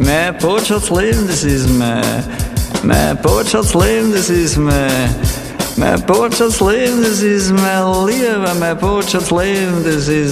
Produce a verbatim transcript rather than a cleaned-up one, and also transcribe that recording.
Mehr Botschaftsleben, das ist mehr. Mehr Botschaftsleben, das ist mehr. Mehr Botschaftsleben, das ist mehr Liebe. Mehr Botschaftsleben, das ist